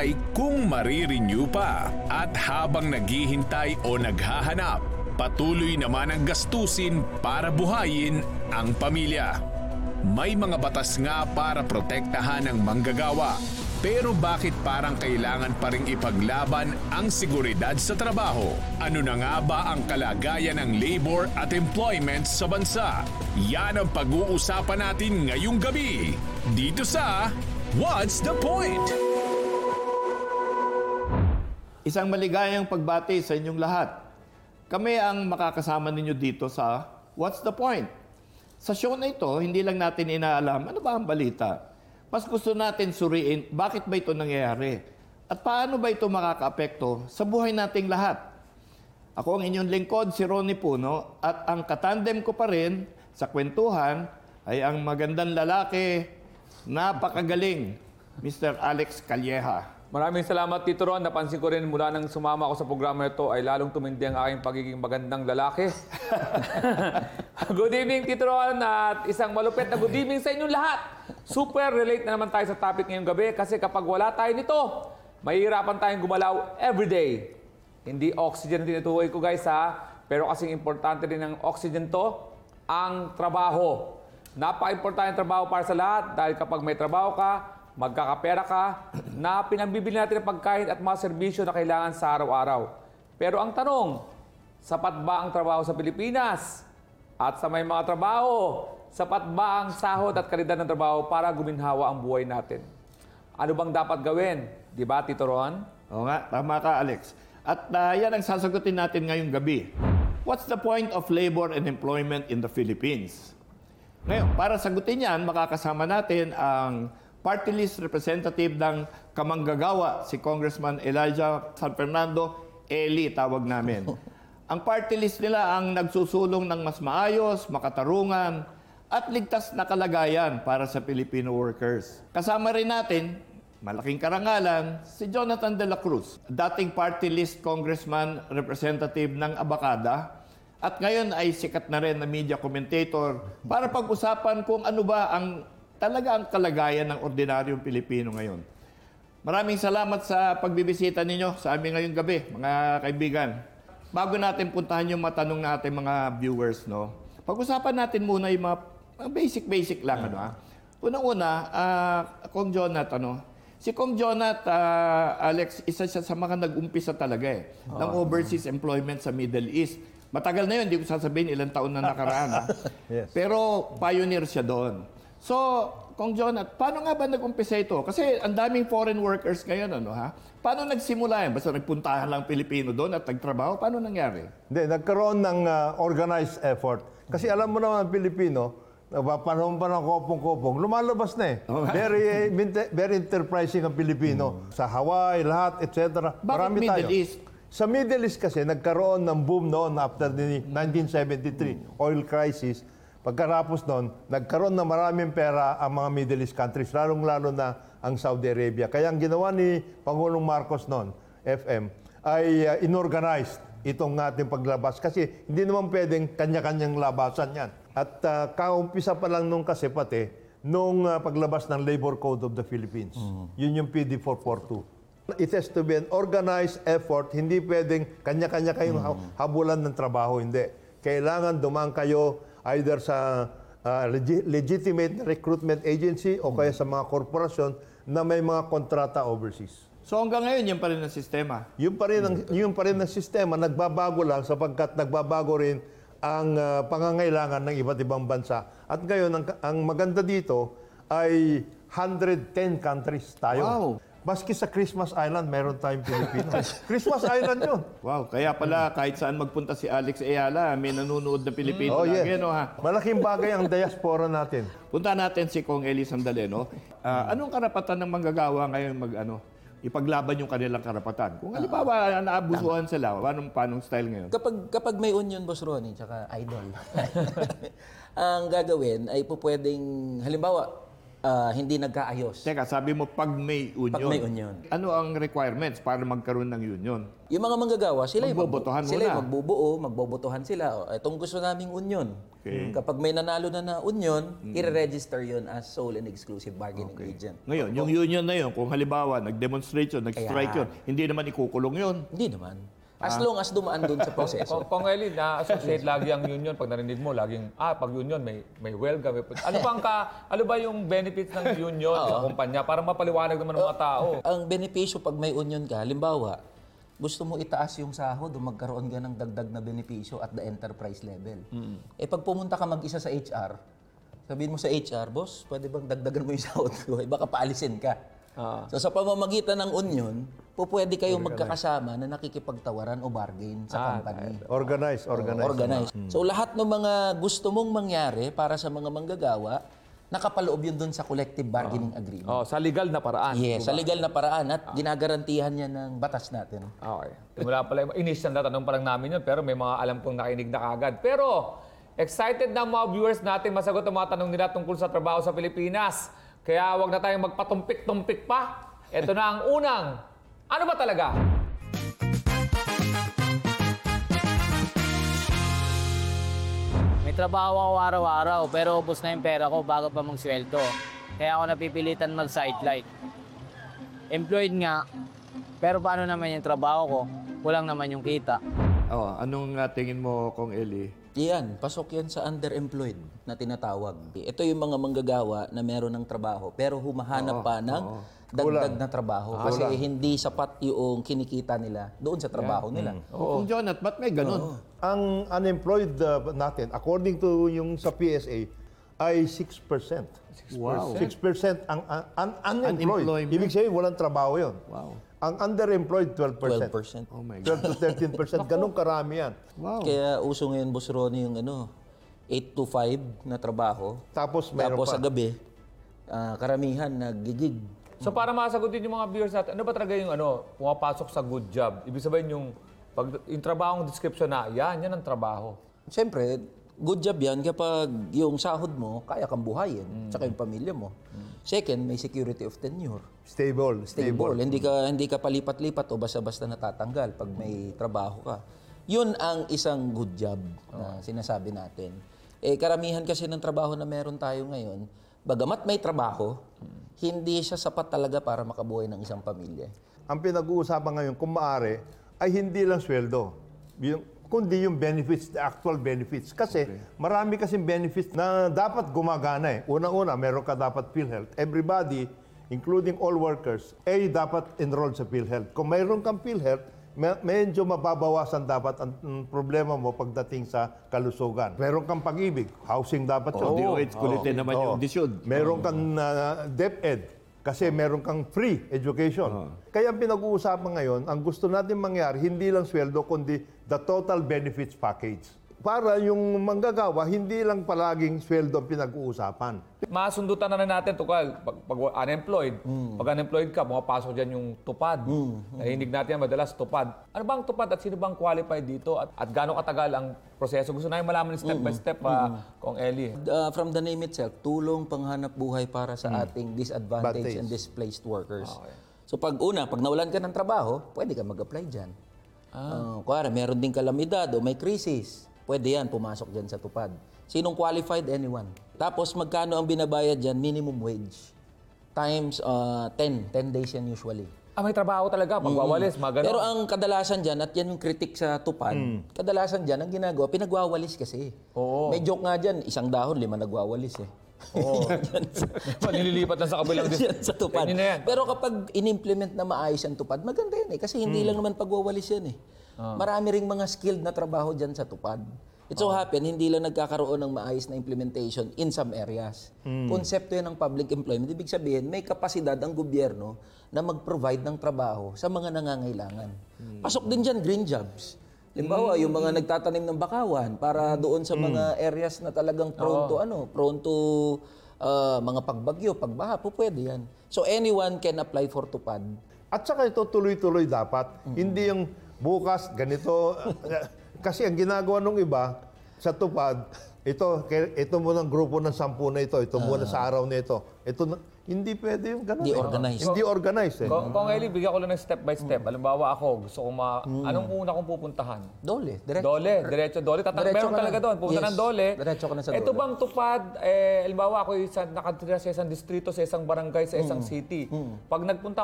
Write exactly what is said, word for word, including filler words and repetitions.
hinihintay kung marirenew pa. At habang naghihintay o naghahanap, patuloy naman ang gastusin para buhayin ang pamilya. May mga batas nga para protektahan ang manggagawa. Pero bakit parang kailangan pa ring ipaglaban ang seguridad sa trabaho? Ano na nga ba ang kalagayan ng labor at employment sa bansa? Yan ang pag-uusapan natin ngayong gabi. Dito sa What's the Point? Isang maligayang pagbati sa inyong lahat. Kami ang makakasama ninyo dito sa What's the Point? Sa show na ito, hindi lang natin inaalam ano ba ang balita. Mas gusto natin suriin bakit ba ito nangyayari at paano ba ito makakaapekto sa buhay nating lahat. Ako ang inyong lingkod, si Ronnie Puno, at ang katandem ko pa rin sa kwentuhan ay ang magandang lalaki, napakagaling, Mister Alex Calleja. Maraming salamat, Tito Ron. Napansin ko rin mula nang sumama ako sa programa ito ay lalong tumindi ang aking pagiging magandang lalaki. Good evening, Tito Ron, at isang malupit na good evening sa inyong lahat. Super relate na naman tayo sa topic ngayong gabi kasi kapag wala tayo nito, mahihirapan tayong gumalaw everyday. Hindi oxygen din ituhoy ko, guys, ha? Pero kasing importante din ng oxygen to, ang trabaho. Napaka-importante ang trabaho para sa lahat dahil kapag may trabaho ka, magkakapera ka, na pinambibili natin ng pagkain at mga serbisyo na kailangan sa araw-araw. Pero ang tanong, sapat ba ang trabaho sa Pilipinas? At sa may mga trabaho, sapat ba ang sahod at kalidad ng trabaho para guminhawa ang buhay natin? Ano bang dapat gawin? Di ba, Tito Ron? Oo nga, tama ka, Alex. At uh, yan ang sasagutin natin ngayong gabi. What's the point of labor and employment in the Philippines? Ngayon, para sagutin yan, makakasama natin ang party list representative ng kamanggagawa, si Congressman Elijah San Fernando, Eli tawag namin. Ang party list nila ang nagsusulong ng mas maayos, makatarungan, at ligtas na kalagayan para sa Filipino workers. Kasama rin natin, malaking karangalan, si Jonathan de la Cruz, dating party list congressman representative ng Abacada, at ngayon ay sikat na rin na media commentator para pag-usapan kung ano ba ang talaga ang kalagayan ng ordinaryong Pilipino ngayon. Maraming salamat sa pagbibisita ninyo sa amin ngayong gabi, mga kaibigan. Bago natin puntahan yung matanong natin mga viewers, no? Pag-usapan natin muna yung mga basic-basic lang, ano, ha? Unang-una, uh, Kong Jonat, ano? Si Kong Jonat, uh, Alex, isa siya sa mga nag-umpisa talaga eh, oh, ng overseas employment sa Middle East. Matagal na yun, hindi ko sasabihin ilang taon na nakaraan, ha? Yes. Pero pioneer siya doon. So, Kong Jonat, paano nga ba nag-umpisa ito? Kasi ang daming foreign workers ngayon, ano, ha? Paano nagsimula yan? Basta nagpuntahan lang Pilipino doon at nagtrabaho? Paano nangyari? Hindi, nagkaroon ng uh, organized effort. Kasi alam mo naman ang Pilipino, panahon pa ng kopong-kopong, lumalabas na eh. Oh, very, very enterprising ang Pilipino. Hmm. Sa Hawaii, lahat, et cetera. Bakit Marami Middle tayo. East? Sa Middle East kasi, nagkaroon ng boom noon after the nineteen seventy-three hmm. oil crisis. Pagkarapos noon, nagkaroon ng maraming pera ang mga Middle East countries, lalong-lalo na ang Saudi Arabia. Kaya ang ginawa ni Pangulong Marcos noon, F M, ay uh, inorganized itong ating paglabas. Kasi hindi naman pwedeng kanya-kanyang labasan yan. At uh, kaumpisa pa lang nung kasi pati, nung uh, paglabas ng Labor Code of the Philippines. Mm-hmm. Yun yung P D four forty-two. It has to be an organized effort. Hindi pwedeng kanya-kanya kayong mm-hmm. habulan ng trabaho. Hindi. Kailangan dumaan kayo either sa uh, legi- legitimate recruitment agency o kaya sa mga korporasyon na may mga kontrata overseas. So hanggang ngayon, yan pa rin ang sistema? Yung pa rin ang, yung pa rin ang sistema, nagbabago lang sapagkat nagbabago rin ang uh, pangangailangan ng iba't ibang bansa. At ngayon, ang, ang maganda dito ay one hundred ten countries tayo. Wow! Maski sa Christmas Island, meron tayong Pilipino. Christmas Island yun. Wow, kaya pala kahit saan magpunta si Alex Ayala, may nanonood na Pilipino Oh, lagi, yes. no, ha? Malaking bagay ang diaspora natin. Punta natin si Kong Eli sandali, no? Uh, anong karapatan ng manggagawa ngayon mag, ano, ipaglaban yung kanilang karapatan? Kung halimbawa, uh, naabusuhan sila, anong, panong style ngayon? Kapag, kapag may union, Boss Ronnie, tsaka idol, ang gagawin ay po pwedeng, halimbawa, ah, hindi nagkaayos. Teka, sabi mo pag may union. Pag may union. Ano ang requirements para magkaroon ng union? Yung mga manggagawa, sila yung Magbobotohan magbu- sila yung muna. magbubuo, magbobotohan sila. O, itong gusto naming union. Kapag may nanalo na na union, i-register yun as sole and exclusive bargaining agent. Ngayon, yung union na yun, kung halimbawa nag-demonstrate yun, nag-strike Ayan. yun, hindi naman ikukulong yun. Hindi naman. As long as dumaan doon sa proseso. Kung, kung Eli, na-associate lagi ang union pag narinig mo, laging, ah, pag union, may, may welcome. May, ano, bang ka, ano ba yung benefits ng union sa kumpanya para mapaliwanag naman ng mga tao? Ang benepisyo pag may union ka, halimbawa, gusto mo itaas yung sahod o magkaroon ka ng dagdag na benepisyo at the enterprise level. Eh pag pumunta ka mag-isa sa H R, sabihin mo sa H R, boss, pwede bang dagdagan mo yung sahod ko? Eh baka paalisin ka. Ah. So sa pamamagitan ng union, po pwede kayong magkakasama na nakikipagtawaran o bargain sa company. Organize, organize. Organize. So lahat ng mga gusto mong mangyari para sa mga manggagawa, nakapaloob yun doon sa collective bargaining agreement. Oh, sa legal na paraan. Yes, sa legal na paraan at ginagarantihan niya ng batas natin. Okay. Wala pala, initial na tanong pa lang namin yun, pero may mga alam kong nakinig na kagad. Pero, excited na ang mga viewers natin masagot ang mga tanong nila tungkol sa trabaho sa Pilipinas. Kaya wag na tayong magpatumpik-tumpik pa. Ito na ang unang, ano ba talaga? May trabaho ako araw-araw pero ubos na yung pera ko bago pa magsweldo. Kaya ako napipilitan mag-sidelight. Employed nga, pero paano naman yung trabaho ko? Kulang naman yung kita. Oh, anong uh, tingin mo, Kong Eli? Yan, pasok yan sa underemployed na tinatawag. Ito yung mga manggagawa na meron ng trabaho pero humahanap pa ng dagdag na trabaho kasi hindi sapat yung kinikita nila doon sa trabaho nila. Kung Jonat, ba't may ganun? Ang unemployed uh, natin, according to yung sa P S A, ay six percent. Wow. six percent ang un- un- unemployed. Unemployment. Ibig sabihin, walang trabaho yun. Wow. Ang underemployed, twelve percent. twelve percent. Oh my God. twelve to thirteen percent. Ganun karami yan. Wow. Kaya uso ngayon, Boss Ronnie, yung ano, eight to five na trabaho. Tapos meron Tapos pa. sa gabi, ah, karamihan nagigig. So para masagutin yung mga viewers natin, ano ba talaga yung ano, pumapasok sa good job? Ibig sabihin yung, pag, yung trabahong description na, yan, yan ang trabaho. Siyempre, good job yan kapag yung sahod mo, kaya kang buhayin, tsaka yung pamilya mo. Second, may security of tenure. Stable. Stable. Hindi ka hindi ka palipat-lipat o basta-basta natatanggal pag may trabaho ka. Yun ang isang good job na sinasabi natin. Eh karamihan kasi ng trabaho na meron tayo ngayon, bagamat may trabaho, hindi siya sapat talaga para makabuhay ng isang pamilya. Ang pinag-uusapan ngayon, kung maaari, ay hindi lang sweldo. Yung, kundi yung benefits, the actual benefits. Kasi marami kasing benefits na dapat gumagana eh. Unang-una, meron ka dapat PhilHealth. Everybody, including all workers, ay dapat enrolled sa PhilHealth. Kung mayroon kang PhilHealth, me- medyo mababawasan dapat ang ang problema mo pagdating sa kalusugan. Meron kang pag-ibig, housing dapat yun. D O H, kulitin naman yung disyon. Meron kang uh, DepEd kasi meron kang free education. Kaya ang pinag-uusapan ngayon, ang gusto natin mangyari, hindi lang sweldo, kundi the total benefits package. Para yung manggagawa, hindi lang palaging sweldo ang pinag-uusapan. Masundutan na rin natin, Tukal, pag, pag unemployed, pag unemployed ka, pumapasok dyan yung tupad. Nahinig natin yan madalas, tupad. Ano bang tupad at sino bang qualified dito? At, at gaano katagal ang proseso? Gusto namin malaman step by step, uh, Kong Eli. Uh, from the name itself, tulong panghanap buhay para sa ating disadvantaged Advantage. and displaced workers. So pag una, pag nawalan ka ng trabaho, pwede ka mag-apply dyan. Ah. kuwari, meron din kalamidad o may crisis, pwede yan, pumasok dyan sa tupad. Sinong qualified? Anyone. Tapos magkano ang binabayad dyan? Minimum wage. Times uh, ten. ten days yan usually. Ah, may trabaho talaga, magwawalis, mga ganun. Pero ang kadalasan dyan, at yan yung kritik sa tupad, kadalasan dyan, ang ginagawa, pinagwawalis kasi. Oo. May joke nga dyan, isang dahon, lima nagwawalis eh. Oo. Nililipat lang sa kabilang dis- Yan sa tupad. Ganyan na yan. Pero kapag in-implement na maayos ang tupad, maganda yan eh. Kasi hindi lang naman pagwawalis yan eh. Marami ring mga skilled na trabaho dyan sa tupad. It so happen, hindi lang nagkakaroon ng maayos na implementation in some areas. Konsepto yan ng public employment. Ibig sabihin, may kapasidad ang gobyerno na mag-provide ng trabaho sa mga nangangailangan. Pasok din dyan green jobs. Limbawa, yung mga nagtatanim ng bakawan para doon sa mga areas na talagang prone to ano, prone to uh, mga pagbagyo, pagbaha, po pwede yan. So anyone can apply for tupad. At saka ito tuloy-tuloy dapat. Hindi yung bukas, ganito. Kasi ang ginagawa nung iba sa tupad, ito, kaya- ito muna ang grupo ng sampu na ito, ito muna sa araw na ito. Ito, na- hindi pwede yung ganun. Hindi eh. organized. Hindi organized eh. Kung, kung Eli, bigyan ko lang ng step by step. Halimbawa ako, gusto kong ma... Anong una kong pupuntahan? Dole, diretso. Dole, diretso Dole. Tatang, Diretso meron ka talaga na. doon. Pupunta Yes. ng Dole. Diretso ka na sa Ito Dole. bang tupad, eh, halimbawa ako isa, nakatira sa isang distrito, sa isang barangay, sa isang city. Pag nagpunta